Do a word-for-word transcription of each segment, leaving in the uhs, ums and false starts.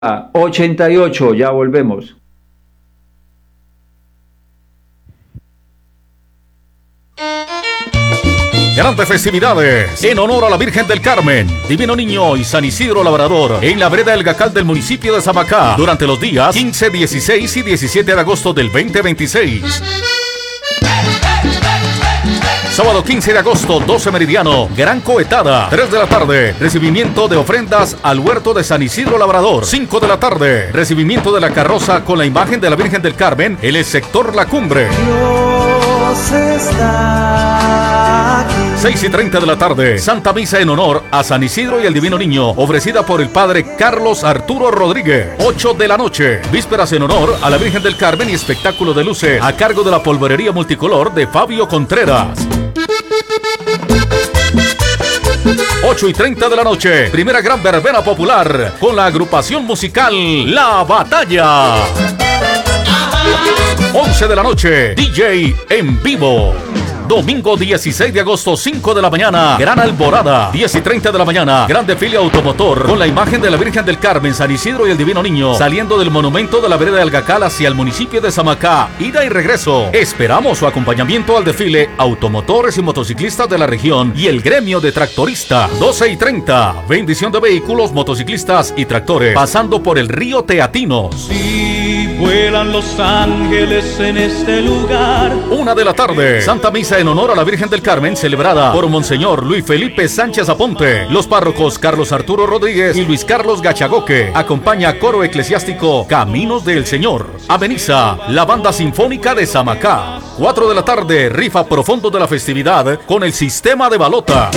ochenta y ocho, ya volvemos. Grandes festividades en honor a la Virgen del Carmen, Divino Niño y San Isidro Labrador en la vereda El Gacal del municipio de Samacá durante los días quince, dieciséis y diecisiete de agosto del veinte veintiséis. Sábado quince de agosto, doce meridiano, gran cohetada, tres de la tarde, recibimiento de ofrendas al huerto de San Isidro Labrador, cinco de la tarde, recibimiento de la carroza con la imagen de la Virgen del Carmen en el sector La Cumbre. Dios está aquí. seis y treinta de la tarde, Santa Misa en honor a San Isidro y el Divino Niño, ofrecida por el Padre Carlos Arturo Rodríguez. ocho de la noche, vísperas en honor a la Virgen del Carmen y espectáculo de luces a cargo de la polvorería multicolor de Fabio Contreras. ocho y treinta de la noche, primera gran verbena popular con la agrupación musical La Batalla. once de la noche, D J en vivo. Domingo dieciséis de agosto, cinco de la mañana, gran alborada. diez y treinta de la mañana, gran desfile automotor con la imagen de la Virgen del Carmen, San Isidro y el Divino Niño, saliendo del monumento de la vereda del Gacal hacia el municipio de Samacá, ida y regreso. Esperamos su acompañamiento al desfile, automotores y motociclistas de la región y el gremio de tractoristas. doce y treinta, bendición de vehículos, motociclistas y tractores, pasando por el río Teatinos. Si vuelan los ángeles en este lugar. Una de la tarde, Santa Misa en honor a la Virgen del Carmen, celebrada por Monseñor Luis Felipe Sánchez Aponte. Los párrocos Carlos Arturo Rodríguez y Luis Carlos Gachagoque. Acompaña coro eclesiástico Caminos del Señor. Ameniza la banda sinfónica de Samacá. cuatro de la tarde, rifa profundo de la festividad con el sistema de balota.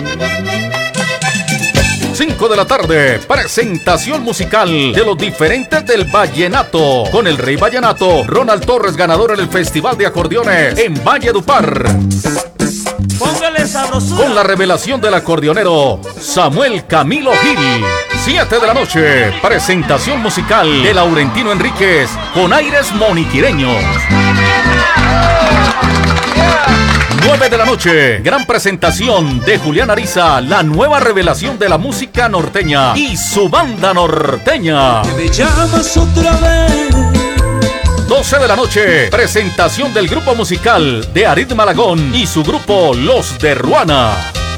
cinco de la tarde, presentación musical de los diferentes del vallenato con el rey vallenato Ronald Torres, ganador en el Festival de Acordeones en Valledupar. Póngale sabrosura. Con la revelación del acordeonero Samuel Camilo Gil. siete de la noche, presentación musical de Laurentino Enríquez con aires moniquireños. nueve de la noche, gran presentación de Julián Ariza, la nueva revelación de la música norteña y su banda norteña. Me llamas otra vez. doce de la noche, presentación del grupo musical de Arid Malagón y su grupo Los de Ruana.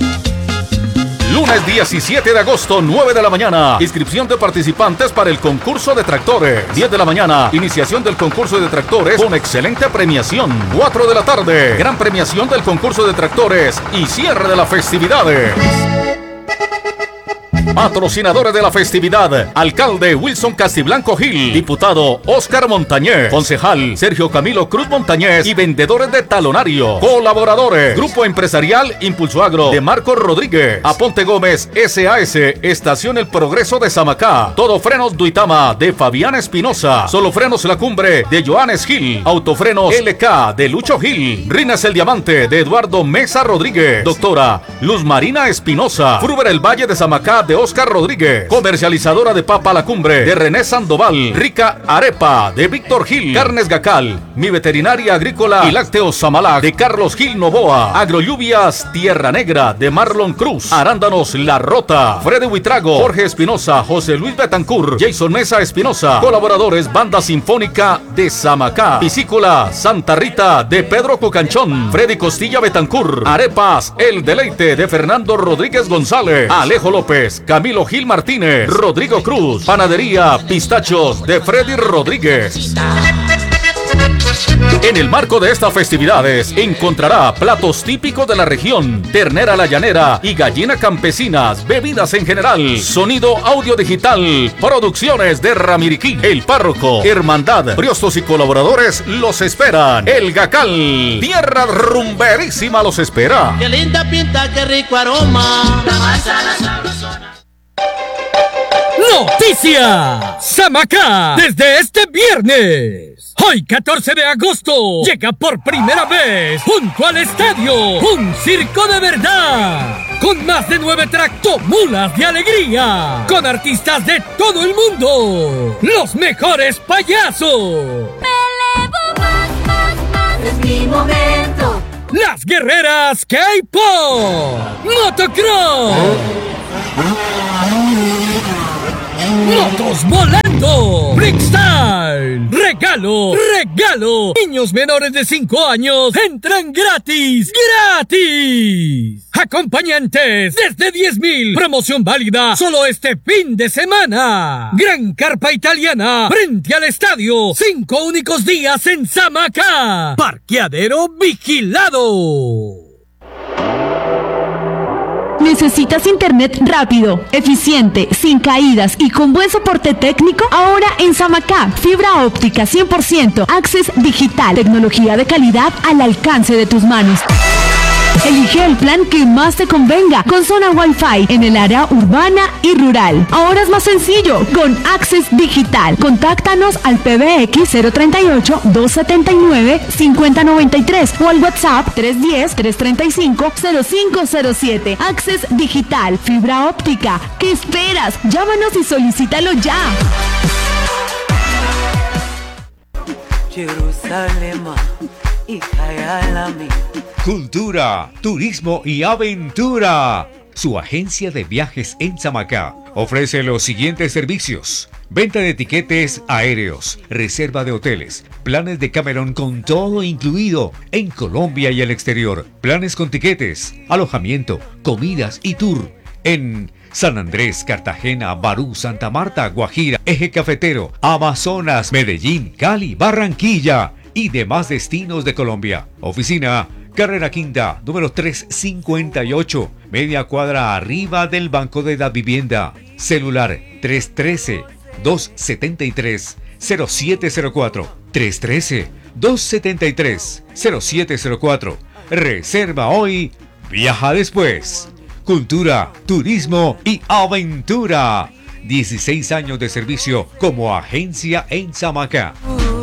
Lunes diecisiete de agosto, nueve de la mañana. Inscripción de participantes para el concurso de tractores. diez de la mañana. Iniciación del concurso de tractores con excelente premiación. cuatro de la tarde. Gran premiación del concurso de tractores y cierre de las festividades. Patrocinadores de la festividad: alcalde Wilson Castiblanco Gil, diputado Oscar Montañez, concejal Sergio Camilo Cruz Montañez y vendedores de talonario. Colaboradores: Grupo Empresarial Impulso Agro de Marcos Rodríguez, Aponte Gómez S A S, Estación El Progreso de Samacá, Todo Frenos Duitama de Fabián Espinosa, Solo Frenos La Cumbre de Joanes Gil, Autofrenos L K de Lucho Gil, Rinas El Diamante de Eduardo Mesa Rodríguez, Doctora Luz Marina Espinosa, Fruber El Valle de Samacá de Oscar Rodríguez, comercializadora de papa La Cumbre de René Sandoval, Rica Arepa de Víctor Gil, Carnes Gacal, Mi Veterinaria Agrícola y Lácteos Samalac de Carlos Gil Novoa, Agrolluvias Tierra Negra de Marlon Cruz, Arándanos La Rota, Freddy Huitrago, Jorge Espinosa, José Luis Betancur, Jason Mesa Espinosa. Colaboradores: Banda Sinfónica de Samacá, Piscícola Santa Rita de Pedro Cocanchón, Freddy Costilla Betancur, Arepas El Deleite de Fernando Rodríguez González, Alejo López, Camilo Gil Martínez, Rodrigo Cruz, Panadería Pistachos de Freddy Rodríguez. En el marco de estas festividades encontrará platos típicos de la región, ternera a la llanera y gallina campesinas, bebidas en general, sonido audio digital, producciones de Ramiriquí. El párroco, hermandad, priostos y colaboradores los esperan. El Gacal, tierra rumberísima, los espera. Qué linda pinta, qué rico aroma. La manzana sabrosona. ¡Noticia! Samacá, desde este viernes, hoy catorce de agosto, llega por primera vez junto al estadio un circo de verdad, con más de nueve tractomulas de alegría, con artistas de todo el mundo, los mejores payasos. Me elevo más, más, más, es mi momento. Las guerreras K-Pop, Motocross, ¡Motos volando! ¡Freestyle! ¡Regalo! ¡Regalo! Niños menores de cinco años entran gratis. ¡Gratis! Acompañantes desde diez mil. Promoción válida solo este fin de semana. Gran carpa italiana frente al estadio. Cinco únicos días en Samacá. Parqueadero vigilado. ¿Necesitas internet rápido, eficiente, sin caídas y con buen soporte técnico? Ahora en Samacá, fibra óptica cien por ciento, Access Digital, tecnología de calidad al alcance de tus manos. Elige el plan que más te convenga, con zona Wi-Fi en el área urbana y rural. Ahora es más sencillo, con Access Digital. Contáctanos al P B X cero treinta y ocho, doscientos setenta y nueve, cincuenta noventa y tres o al WhatsApp tres uno cero, tres treinta y cinco, cero cinco cero siete. Access Digital, fibra óptica. ¿Qué esperas? Llámanos y solicítalo ya. Jerusalén, Cultura, turismo y aventura. Su agencia de viajes en Samacá ofrece los siguientes servicios: venta de tiquetes aéreos, reserva de hoteles, planes de Cameron con todo incluido en Colombia y el exterior, planes con tiquetes, alojamiento, comidas y tour en San Andrés, Cartagena, Barú, Santa Marta, Guajira, Eje Cafetero, Amazonas, Medellín, Cali, Barranquilla y demás destinos de Colombia. Oficina Carrera Quinta, número trescientos cincuenta y ocho, media cuadra arriba del Banco de la Vivienda. Celular tres uno tres, dos siete tres, cero siete cero cuatro. tres uno tres, dos siete tres, cero siete cero cuatro. Reserva hoy, viaja después. Cultura, turismo y aventura. dieciséis años de servicio como agencia en Samacá.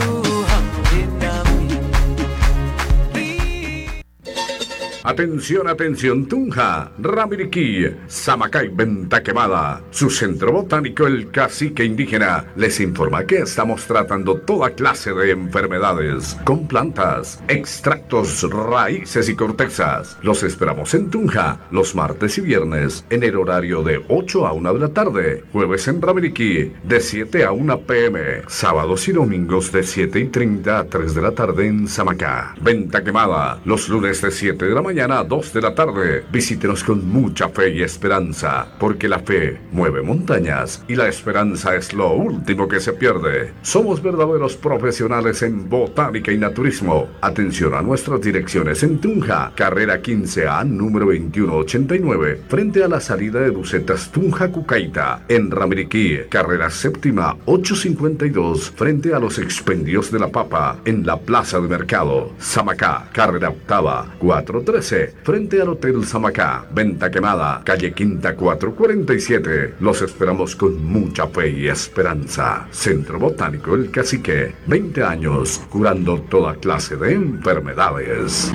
Atención, atención, Tunja, Ramiriquí, Samacá y Venta Quemada. Su centro botánico, el Cacique Indígena, les informa que estamos tratando toda clase de enfermedades con plantas, extractos, raíces y cortezas. Los esperamos en Tunja los martes y viernes en el horario de ocho a una de la tarde. Jueves en Ramiriquí de siete a una p m. Sábados y domingos de siete y treinta a tres de la tarde en Samacá. Venta Quemada los lunes de siete de la mañana a dos de la tarde. Visítenos con mucha fe y esperanza, porque la fe mueve montañas y la esperanza es lo último que se pierde. Somos verdaderos profesionales en botánica y naturismo. Atención a nuestras direcciones en Tunja, carrera quince A, número veintiuno ochenta y nueve, frente a la salida de Bucetas Tunja Cucaita. En Ramiriquí, carrera séptima ochocientos cincuenta y dos, frente a los expendios de la papa, en la plaza de mercado. Samacá, carrera octava cuatrocientos trece, frente al Hotel Samacá. Venta Quemada, calle Quinta cuatrocientos cuarenta y siete. Los esperamos con mucha fe y esperanza. Centro Botánico El Cacique, veinte años curando toda clase de enfermedades.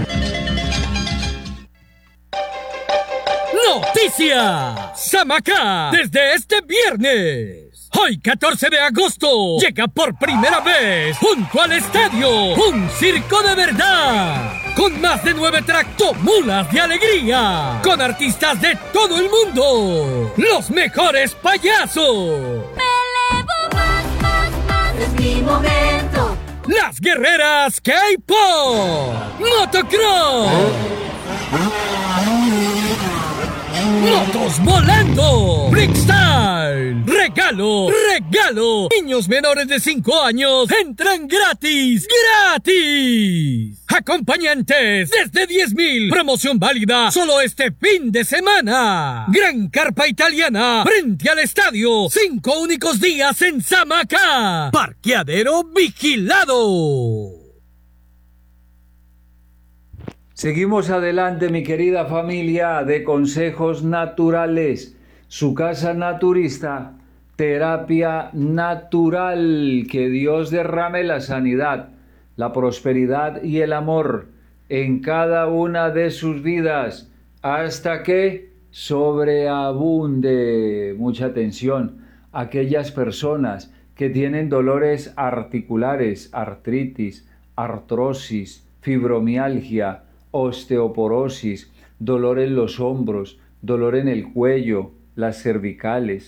¡Noticia! ¡Samacá! Desde este viernes. Hoy, catorce de agosto, llega por primera vez junto al estadio un circo de verdad, con más de nueve tractomulas de alegría, con artistas de todo el mundo, los mejores payasos. Me elevo más, más, más, es mi momento. Las guerreras K-Pop, Motocross, motos volando, freestyle, regalo, regalo. Niños menores de cinco años entran gratis, gratis. Acompañantes desde diez mil. Promoción válida solo este fin de semana. Gran carpa italiana frente al estadio. Cinco únicos días en Samacá. Parqueadero vigilado. Seguimos adelante, mi querida familia de Consejos Naturales, su casa naturista, terapia natural. Que Dios derrame la sanidad, la prosperidad y el amor en cada una de sus vidas, hasta que sobreabunde. Mucha atención, aquellas personas que tienen dolores articulares, artritis, artrosis, fibromialgia, osteoporosis, dolor en los hombros, dolor en el cuello, las cervicales,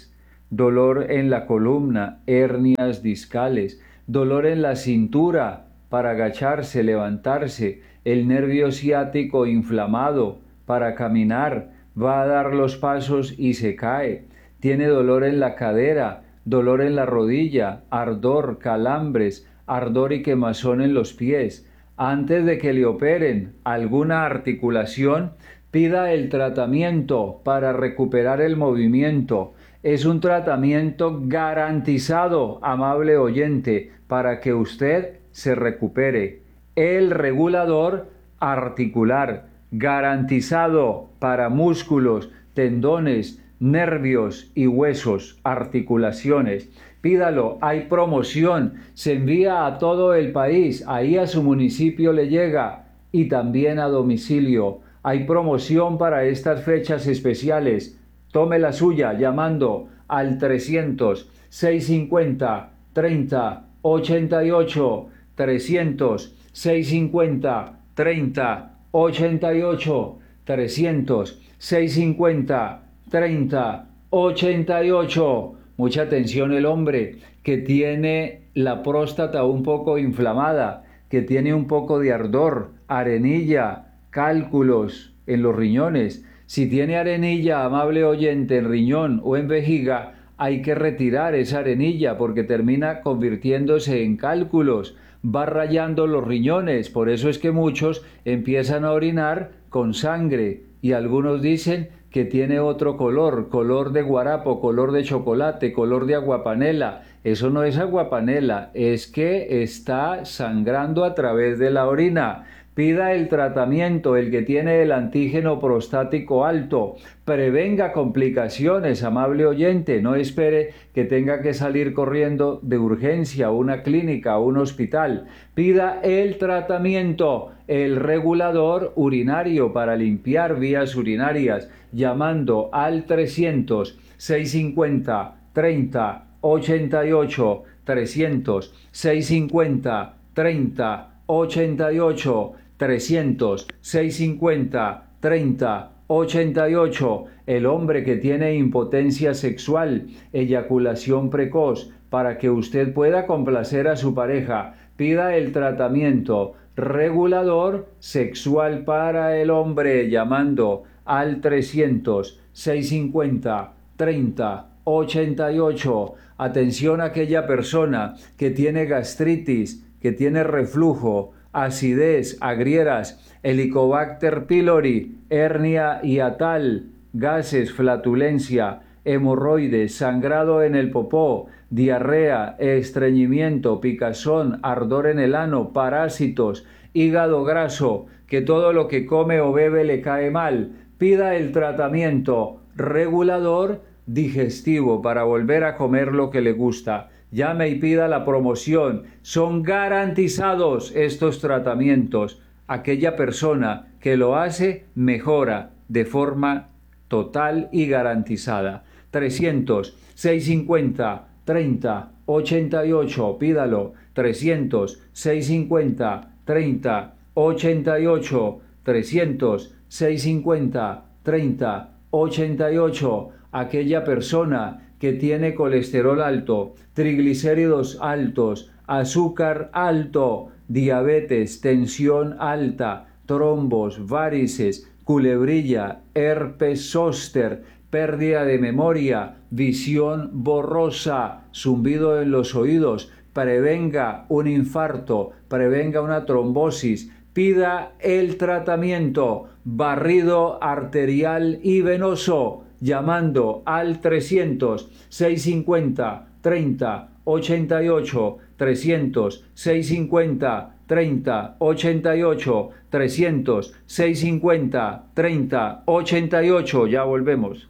dolor en la columna, hernias discales, dolor en la cintura para agacharse, levantarse, el nervio ciático inflamado para caminar, va a dar los pasos y se cae, tiene dolor en la cadera, dolor en la rodilla, ardor, calambres, ardor y quemazón en los pies. Antes de que le operen alguna articulación, pida el tratamiento para recuperar el movimiento. Es un tratamiento garantizado, amable oyente, para que usted se recupere. El regulador articular, garantizado para músculos, tendones, nervios y huesos, articulaciones. Pídalo, hay promoción, se envía a todo el país, ahí a su municipio le llega y también a domicilio. Hay promoción para estas fechas especiales. Tome la suya llamando al trescientos, seiscientos cincuenta, treinta, ochenta y ocho, trescientos, seiscientos cincuenta, treinta, ochenta y ocho, trescientos, seiscientos cincuenta, treinta, ochenta y ocho. Mucha atención el hombre que tiene la próstata un poco inflamada, que tiene un poco de ardor, arenilla, cálculos en los riñones. Si tiene arenilla, amable oyente, en riñón o en vejiga, hay que retirar esa arenilla porque termina convirtiéndose en cálculos, va rayando los riñones. Por eso es que muchos empiezan a orinar con sangre y algunos dicen que tiene otro color, color de guarapo, color de chocolate, color de aguapanela. Eso no es aguapanela, es que está sangrando a través de la orina. Pida el tratamiento, el que tiene el antígeno prostático alto. Prevenga complicaciones, amable oyente. No espere que tenga que salir corriendo de urgencia a una clínica, a un hospital. Pida el tratamiento, el regulador urinario para limpiar vías urinarias, llamando al trescientos, seiscientos cincuenta, treinta, ochenta y ocho, trescientos, seiscientos cincuenta, treinta, ochenta y ocho, trescientos, seiscientos cincuenta, treinta, ochenta y ocho. El hombre que tiene impotencia sexual, eyaculación precoz, para que usted pueda complacer a su pareja, pida el tratamiento regulador sexual para el hombre llamando al trescientos, seiscientos cincuenta, treinta, ochenta y ocho. Atención a aquella persona que tiene gastritis, que tiene reflujo, acidez, agrieras, Helicobacter pylori, hernia hiatal, gases, flatulencia, hemorroides, sangrado en el popó, diarrea, estreñimiento, picazón, ardor en el ano, parásitos, hígado graso, que todo lo que come o bebe le cae mal. Pida el tratamiento regulador digestivo para volver a comer lo que le gusta. Llame y pida la promoción. Son garantizados estos tratamientos. Aquella persona que lo hace mejora de forma total y garantizada. trescientos, seiscientos cincuenta, treinta, ochenta y ocho. Pídalo. trescientos, seiscientos cincuenta, treinta, ochenta y ocho. trescientos, seiscientos cincuenta, treinta, ochenta y ocho. Aquella persona que tiene colesterol alto, triglicéridos altos, azúcar alto, diabetes, tensión alta, trombos, varices, culebrilla, herpes zóster, pérdida de memoria, visión borrosa, zumbido en los oídos, prevenga un infarto, prevenga una trombosis, pida el tratamiento, barrido arterial y venoso, llamando al trescientos, seiscientos cincuenta, treinta, ochenta y ocho, trescientos, seiscientos cincuenta, treinta, ochenta y ocho, trescientos, seiscientos cincuenta, treinta, ochenta y ocho. Ya volvemos.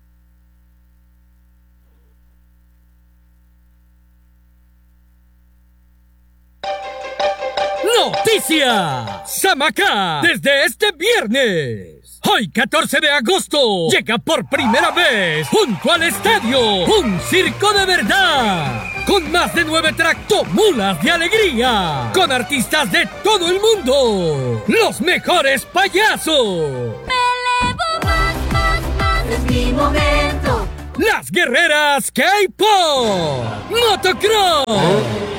¡Noticia! ¡Samacá! Desde este viernes, hoy catorce de agosto, llega por primera vez junto al estadio un circo de verdad, con más de nueve tractomulas de alegría, con artistas de todo el mundo, los mejores payasos. Me elevo más, más, más, es mi momento. Las guerreras K-Pop. Motocross.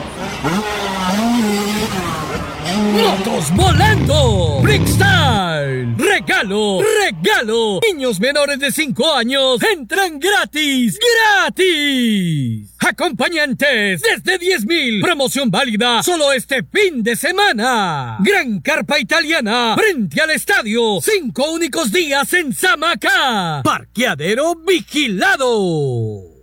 Motos volando. Freestyle. Regalo, regalo. Niños menores de cinco años entran gratis, gratis. Acompañantes desde diez mil. Promoción válida solo este fin de semana. Gran carpa italiana frente al estadio. Cinco únicos días en Samacá. Parqueadero vigilado.